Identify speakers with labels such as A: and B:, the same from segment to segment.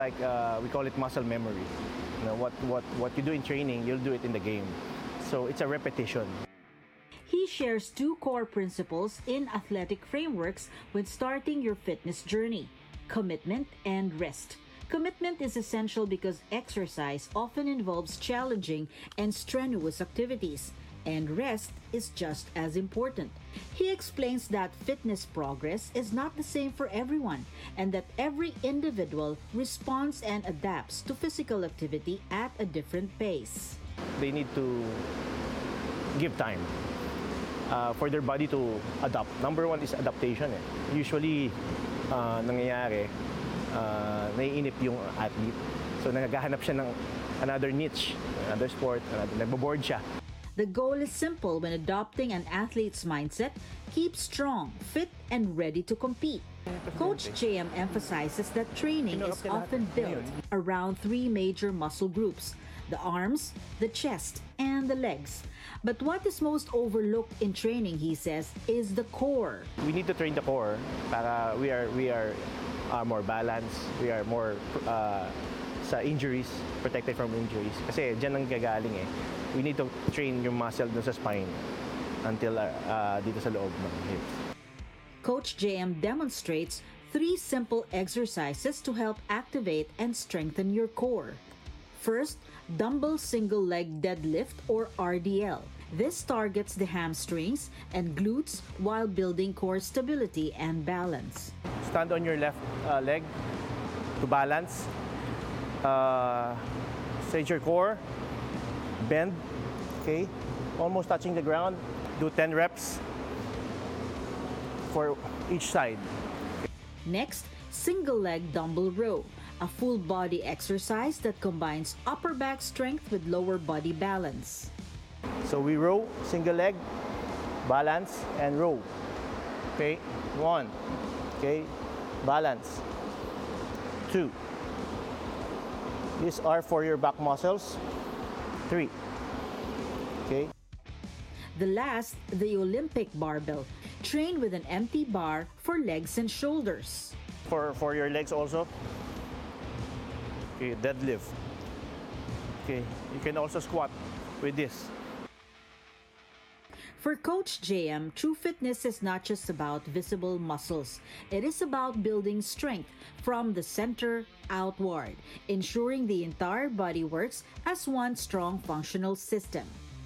A: Like we call it muscle memory. You know, what you do in training, you'll do it in the game. So it's a repetition.
B: He shares two core principles in athletic frameworks when starting your fitness journey: commitment and rest. Commitment is essential because exercise often involves challenging and strenuous activities, and rest is just as important. He explains that fitness progress is not the same for everyone and that every individual responds and adapts to physical activity at a different pace.
A: They need to give time for their body to adapt. Number one is adaptation. Usually, nangyayari, naiinip yung athlete. So, naghahanap siya ng another niche, another sport, nagbo-board siya.
B: The goal is simple when adopting an athlete's mindset: keep strong, fit, and ready to compete. Coach JM emphasizes that training is often built around three major muscle groups: the arms, the chest, and the legs. But what is most overlooked in training, he says, is the core.
A: We need to train the core para we are more balanced, we are more sa injuries, protected from injuries. Kasi dyan ang gagaling eh. We need to train yung muscle dun sa spine until dito sa loob ng hips.
B: Coach JM demonstrates three simple exercises to help activate and strengthen your core. First, dumbbell single leg deadlift or RDL. This targets the hamstrings and glutes while building core stability and balance.
A: Stand on your left leg to balance. Straight your core. Bend. Okay. Almost touching the ground. Do 10 reps for each side.
B: Next, single leg dumbbell row, a full body exercise that combines upper back strength with lower body balance.
A: So we row, single leg, balance, and row. Okay, 1. Okay, balance. 2. These are for your back muscles. 3. Okay.
B: The last, the Olympic barbell. Train with an empty bar for legs and shoulders.
A: For your legs also. Okay, deadlift. Okay, you can also squat with this.
B: For Coach JM, true fitness is not just about visible muscles. It is about building strength from the center outward, ensuring the entire body works as one strong functional system.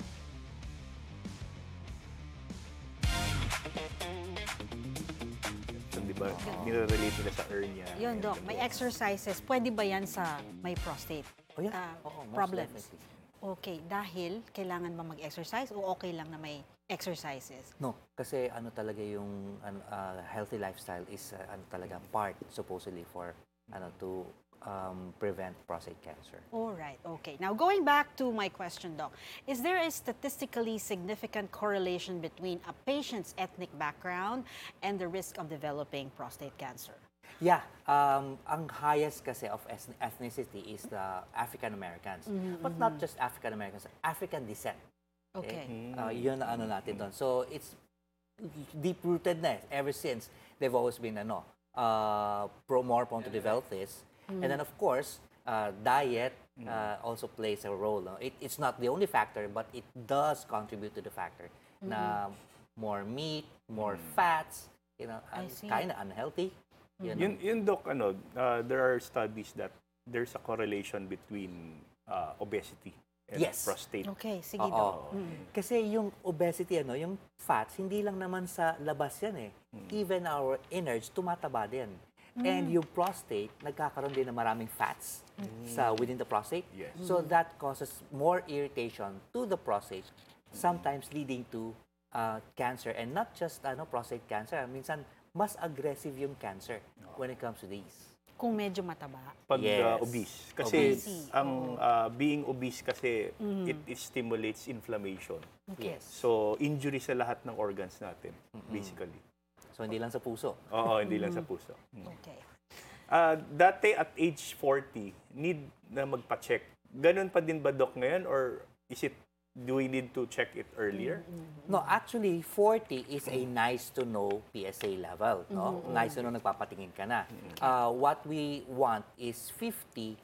C: So, di ba, nire-relate nila sa hernia.
D: Yun, Doc. May exercises. Pwede ba yan sa may prostate
E: Oh, yeah. Oo, most
D: problems?
E: definitely.
D: Okay. Dahil kailangan ba mag-exercise o okay lang na may exercises?
E: No, kasi ano talaga yung healthy lifestyle is ano talaga part supposedly for ano to prevent prostate cancer.
D: All right. Okay. Now, going back to my question, Doc, is there a statistically significant correlation between a patient's ethnic background and the risk of developing prostate cancer?
E: Yeah, ang highest kasi of ethnicity is the African Americans. But not just African Americans, African descent.
D: Okay.
E: Yun ang ano natin doon. So it's deep-rooted na ever since they've always been more prone to develop this. And then of course, diet also plays a role. No? It's not the only factor, but it does contribute to the factor na more meat, more fats, you know, kind of unhealthy. You know?
C: Yun, Doc, there are studies that there's a correlation between obesity and
E: Yes.
C: prostate.
D: Okay. Sige,
E: Oo.
D: Doc.
E: Kasi yung obesity, yung fats, hindi lang naman sa labas yan eh. Even our innards, tumataba din. And yung prostate, nagkakaroon din ng maraming fats within the prostate.
C: Yes.
E: So that causes more irritation to the prostate, sometimes leading to cancer. And not just prostate cancer, minsan mas aggressive yung cancer when it comes to these.
D: Kung medyo mataba.
C: Pag
E: Yes.
C: obese. Kasi
D: Obese.
C: ang being obese kasi it stimulates inflammation.
E: Yes.
C: So injury sa lahat ng organs natin, basically.
E: So hindi lang sa puso.
C: Oo, hindi lang sa puso.
D: Okay.
C: Dati at age 40, need na magpa-check. Ganun pa din ba, Doc, ngayon? Or is it do we need to check it earlier?
E: No, actually, 40 is a nice to know PSA level. No? Nice to know nagpapatingin ka na. What we want is 50